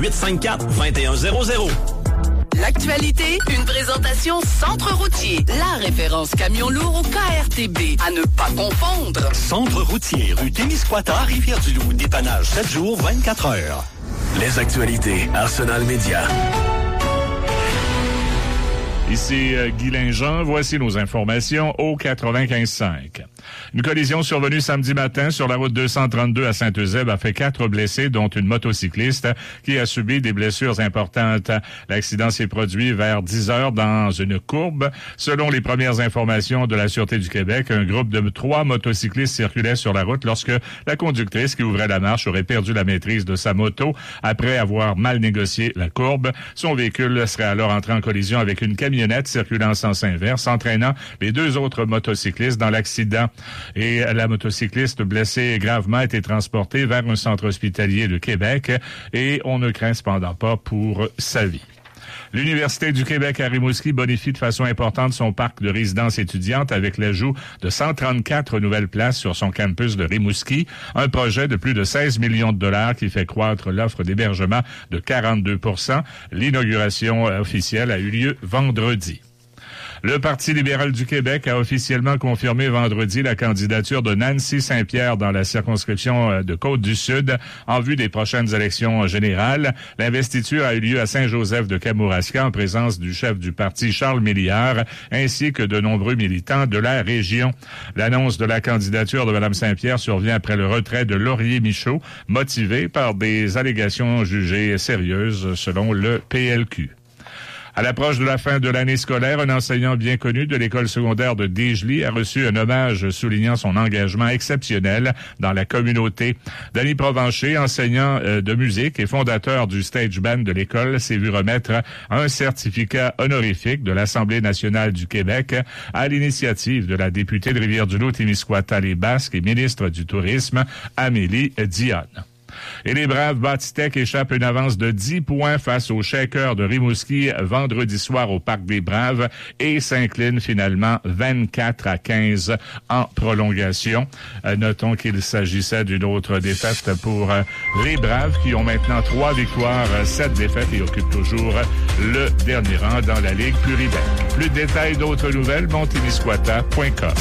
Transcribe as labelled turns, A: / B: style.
A: 854-2100.
B: L'actualité, une présentation Centre routier, la référence camion lourd au KRTB. À ne pas confondre.
A: Centre routier, rue Témiscouata, Rivière-du-Loup. Dépannage 7 jours, 24 heures. Les actualités, Arsenal Média.
C: Ici Guy Linjean, voici nos informations au 95.5. Une collision survenue samedi matin sur la route 232 à Saint-Eusèbe a fait 4 blessés, dont une motocycliste qui a subi des blessures importantes. L'accident s'est produit vers 10 heures dans une courbe. Selon les premières informations de la Sûreté du Québec, un groupe de 3 motocyclistes circulait sur la route lorsque la conductrice qui ouvrait la marche aurait perdu la maîtrise de sa moto après avoir mal négocié la courbe. Son véhicule serait alors entré en collision avec une camionnette circulant en sens inverse, entraînant les 2 autres motocyclistes dans l'accident. Et la motocycliste blessée gravement a été transportée vers un centre hospitalier de Québec et on ne craint cependant pas pour sa vie. L'Université du Québec à Rimouski bonifie de façon importante son parc de résidences étudiantes avec l'ajout de 134 nouvelles places sur son campus de Rimouski, un projet de plus de 16 millions de dollars qui fait croître l'offre d'hébergement de 42%. L'inauguration officielle a eu lieu vendredi. Le Parti libéral du Québec a officiellement confirmé vendredi la candidature de Nancy Saint-Pierre dans la circonscription de Côte-du-Sud en vue des prochaines élections générales. L'investiture a eu lieu à Saint-Joseph de Kamouraska en présence du chef du parti Charles Milliard ainsi que de nombreux militants de la région. L'annonce de la candidature de Mme Saint-Pierre survient après le retrait de Laurier-Michaud, motivé par des allégations jugées sérieuses selon le PLQ. À l'approche de la fin de l'année scolaire, un enseignant bien connu de l'école secondaire de Dégely a reçu un hommage soulignant son engagement exceptionnel dans la communauté. Danny Provencher, enseignant de musique et fondateur du stage band de l'école, s'est vu remettre un certificat honorifique de l'Assemblée nationale du Québec à l'initiative de la députée de Rivière-du-Loup-Témiscouata-les-Basques et ministre du Tourisme, Amélie Dionne. Et les Braves Bâtitech échappent une avance de 10 points face aux Shakers de Rimouski vendredi soir au Parc des Braves et s'inclinent finalement 24-15 en prolongation. Notons qu'il s'agissait d'une autre défaite pour les Braves qui ont maintenant 3 victoires, 7 défaites et occupent toujours le dernier rang dans la Ligue pluribaine. Plus de détails, d'autres nouvelles, montémiscouata.com.